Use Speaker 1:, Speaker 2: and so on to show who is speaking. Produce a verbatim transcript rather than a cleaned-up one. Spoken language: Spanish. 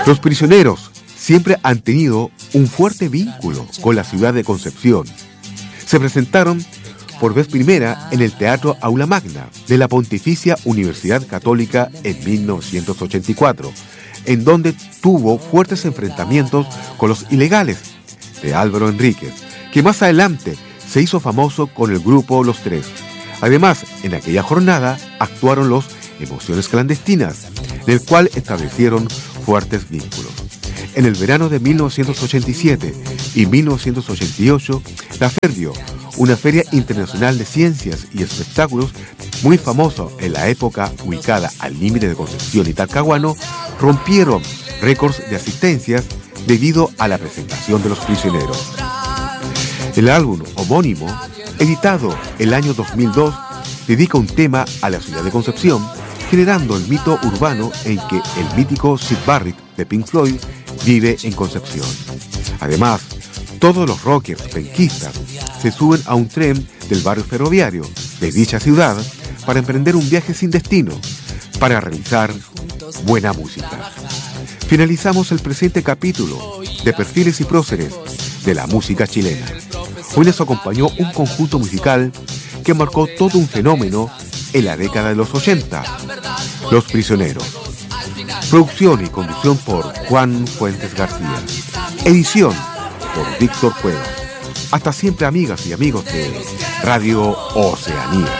Speaker 1: Los Prisioneros siempre han tenido un fuerte vínculo con la ciudad de Concepción. Se presentaron por vez primera en el Teatro Aula Magna de la Pontificia Universidad Católica en mil novecientos ochenta y cuatro, en donde tuvo fuertes enfrentamientos con los Ilegales de Álvaro Enríquez, que más adelante se hizo famoso con el grupo Los Tres. Además, en aquella jornada actuaron los Emociones Clandestinas, en el cual establecieron fuertes vínculos. En el verano de mil novecientos ochenta y siete y mil novecientos ochenta y ocho, la FERDIO, una feria internacional de ciencias y espectáculos muy famosa en la época, ubicada al límite de Concepción y Talcahuano, rompieron récords de asistencias debido a la presentación de Los Prisioneros. El álbum homónimo, editado el año dos mil dos, dedica un tema a la ciudad de Concepción, generando el mito urbano en que el mítico Syd Barrett de Pink Floyd vive en Concepción. Además, todos los rockers penquistas se suben a un tren del barrio ferroviario de dicha ciudad para emprender un viaje sin destino, para realizar buena música. Finalizamos el presente capítulo de Perfiles y Próceres de la música chilena. Hoy les acompañó un conjunto musical que marcó todo un fenómeno en la década de los ochenta, Los Prisioneros. Producción y conducción por Juan Fuentes García. Edición por Víctor Cuevas. Hasta siempre, amigas y amigos de Radio Oceanía.